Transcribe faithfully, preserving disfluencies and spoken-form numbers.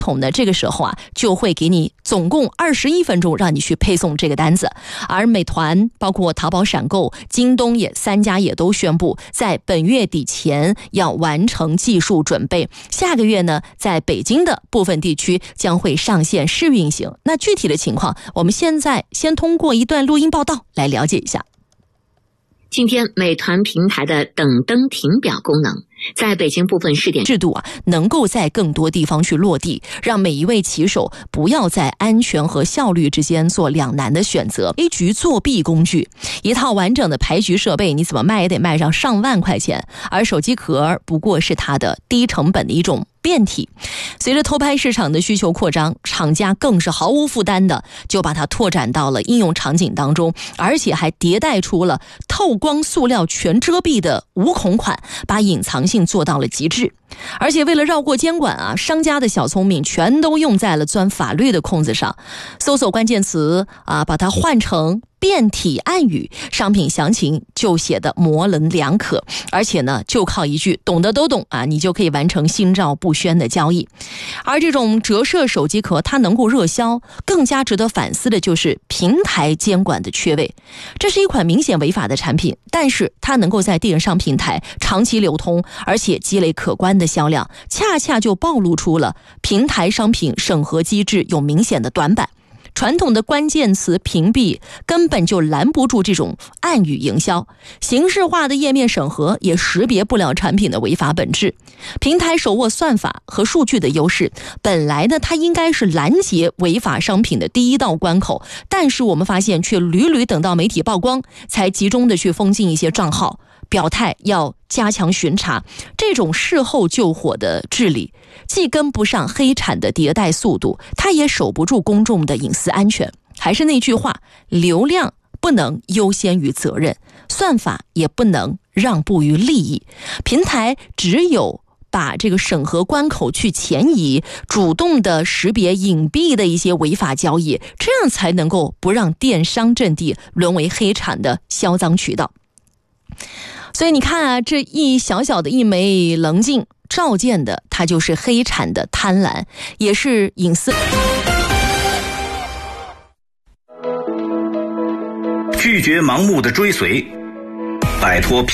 统呢，这个时候啊，就会给你总共二十一分钟让你去配送这个单子。而美团、包括淘宝闪购、京东也三家也都宣布，在本月底前要完成技术准备。下个月呢，在北京的部分地区将会上线试运行。那具体的情况，我们现在先通过一段录音报道来了解一下。 今天美团平台的等灯停表功能在北京部分试点制度啊，能够在更多地方去落地，让每一位骑手不要在安全和效率之间做两难的选择。一局作弊工具，一套完整的牌局设备，你怎么卖也得卖上上万块钱，而手机壳不过是它的低成本的一种变体。随着偷拍市场的需求扩张，厂家更是毫无负担的就把它拓展到了应用场景当中，而且还迭代出了透光塑料全遮蔽的无孔款，把隐藏性做到了极致。而且为了绕过监管啊，商家的小聪明全都用在了钻法律的空子上。搜索关键词啊，把它换成变体暗语，商品详情就写的模棱两可，而且呢，就靠一句懂得都懂啊，你就可以完成心照不宣的交易。而这种折射手机壳它能够热销，更加值得反思的就是平台监管的缺位。这是一款明显违法的产品，但是它能够在电商平台长期流通，而且积累可观的销量，恰恰就暴露出了平台商品审核机制有明显的短板。传统的关键词屏蔽根本就拦不住这种暗语营销，形式化的页面审核也识别不了产品的违法本质。平台手握算法和数据的优势，本来呢它应该是拦截违法商品的第一道关口，但是我们发现却屡屡等到媒体曝光才集中的去封禁一些账号，表态要加强巡查。这种事后救火的治理既跟不上黑产的迭代速度，它也守不住公众的隐私安全。还是那句话，流量不能优先于责任，算法也不能让步于利益。平台只有把这个审核关口去前移，主动的识别隐蔽的一些违法交易，这样才能够不让电商阵地沦为黑产的销赃渠道。所以你看啊，这一小小的一枚棱镜照见的，它就是黑产的贪婪，也是隐私。 拒绝盲目的追随，摆脱